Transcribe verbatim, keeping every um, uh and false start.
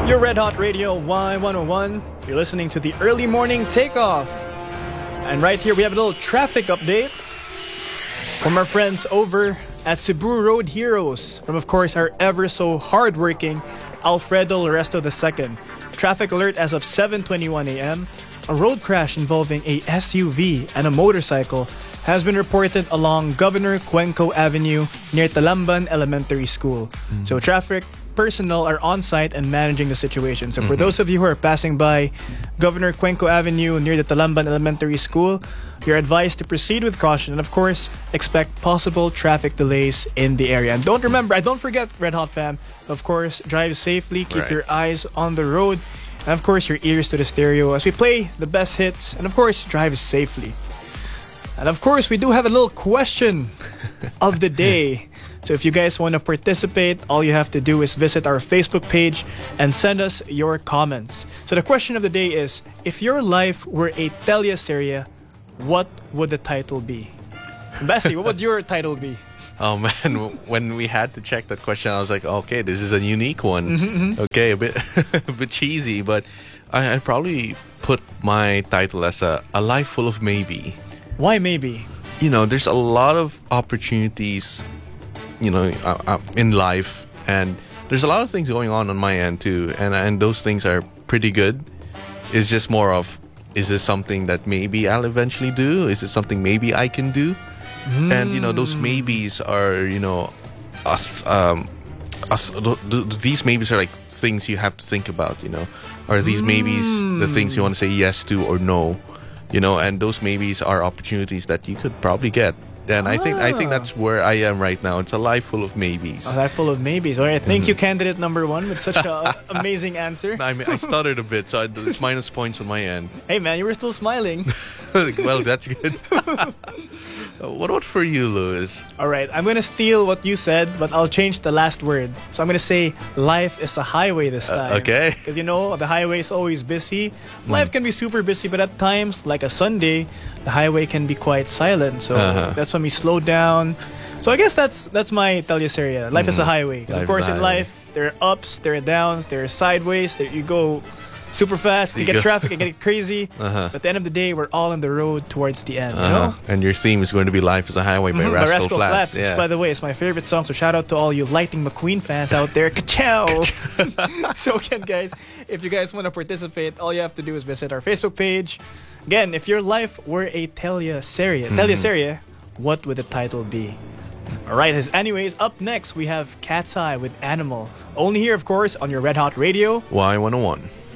Your Red Hot Radio Y one oh one. You're listening to the early morning takeoff. And right here we have a little traffic update from our friends over at Cebu Road Heroes. From, of course, our ever so hardworking Alfredo Loresto the Second. Traffic alert as of seven twenty-one a.m. A road crash involving a S U V and a motorcycle has been reported along Governor Cuenco Avenue near Talamban Elementary School. Mm-hmm. So traffic personnel are on site and managing the situation. So for mm-hmm. those of you who are passing by Governor Cuenco Avenue near the Talamban Elementary School, you're advised to proceed with caution and, of course, expect possible traffic delays in the area. And don't remember, I don't forget, Red Hot fam, of course, drive safely, keep right. your eyes on the road, and of course, your ears to the stereo as we play the best hits, and of course, drive safely. And of course, we do have a little question of the day. So if you guys want to participate, all you have to do is visit our Facebook page and send us your comments. So the question of the day is, if your life were a teleserye, what would the title be? Basti, what would your title be? Oh man, when we had to check that question, I was like, okay, this is a unique one. Mm-hmm. Okay, a bit a bit cheesy, but I, I'd probably put my title as a, a life full of maybe. Why maybe? You know, there's a lot of opportunities, you know, uh, uh, in life, and there's a lot of things going on on my end too, and and those things are pretty good. It's just more of, is this something that maybe I'll eventually do? Is it something maybe I can do? Mm. And you know, those maybes are, you know, us. Um, us. Th- th- these maybes are like things you have to think about. You know, are these mm. maybes the things you want to say yes to or no? You know, and those maybes are opportunities that you could probably get. And ah. I think I think that's where I am right now. It's a life full of maybes. A life full of maybes. All right, thank mm-hmm. you, candidate number one, with such an amazing answer. I mean, I stuttered a bit, so it's minus points on my end. Hey, man, you were still smiling. Well, that's good. What about for you, Lewis? All right, I'm going to steal what you said, but I'll change the last word. So I'm going to say life is a highway this time. Uh, okay. Because, you know, the highway is always busy. Life mm. can be super busy, but at times, like a Sunday, the highway can be quite silent. So uh-huh. that's when we slow down. So I guess that's that's my teleserye. Life mm. is a highway. Because, of course, in life, there are ups, there are downs, there are sideways. There you go super fast, you, you get go. traffic, you get crazy. Uh-huh. But at the end of the day, we're all on the road towards the end. Uh-huh. You know? And your theme is going to be Life is a Highway by mm-hmm, Rascal, Rascal Flatts. Flatts yeah. Which, by the way, is my favorite song. So shout out to all you Lightning McQueen fans out there. Ka-chow! So again, guys, if you guys want to participate, all you have to do is visit our Facebook page. Again, if your life were a teleserye, mm-hmm. teleserye, what would the title be? Alright, anyways, up next we have Cat's Eye with Animal. Only here, of course, on your Red Hot Radio Y one oh one.